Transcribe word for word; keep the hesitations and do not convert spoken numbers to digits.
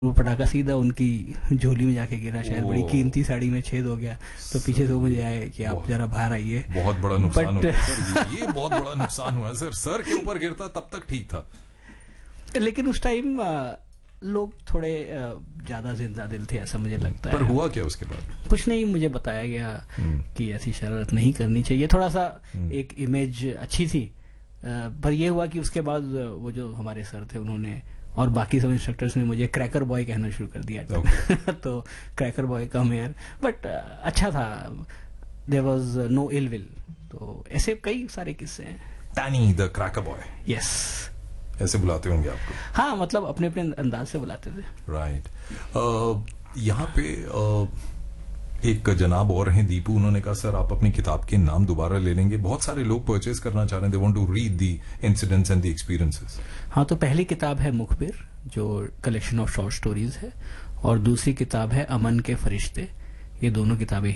वो पटाखा सीधा उनकी झोली में जाके गिरा, शायद बड़ी कीमती साड़ी में छेद हो गया। तो पीछे से वो मुझे आए कि आप जरा बाहर आइए। बहुत बड़ा नुकसान But- हुआ सर, ये, ये बहुत बड़ा नुकसान हुआ सर। सर के ऊपर गिरता तब तक ठीक था, लेकिन उस टाइम लोग थोड़े अ, ज्यादा जिंदा दिल थे, ऐसा मुझे लगता पर है। हुआ क्या उसके बाद? कुछ नहीं, मुझे बताया गया कि ऐसी शरारत नहीं करनी चाहिए। थोड़ा सा एक इमेज अच्छी थी, अ, पर ये हुआ कि उसके बाद वो जो हमारे सर थे उन्होंने और बाकी सब इंस्ट्रक्टर्स ने मुझे क्रैकर बॉय कहना शुरू कर दिया। Okay. तो cracker boy come here, but अच्छा था, there was no ill will. तो ऐसे कई सारे किस्से हैं। Taini the cracker boy, yes, ऐसे बुलाते होंगे आपको? हाँ, मतलब अपने अपने अंदाज से बुलाते थे। राइट। यहाँ पे uh, एक जनाब और हैं, दीपू, उन्होंने कहा सर आप अपनी किताब के नाम दोबारा ले लेंगे, बहुत सारे लोग परचेज करना चाह रहे हैं, they want to read the incidents and the experiences. हाँ, तो पहली किताब है मुखबिर, जो कलेक्शन ऑफ शॉर्ट स्टोरीज है, और दूसरी किताब है अमन के फरिश्ते। ये दोनों किताबें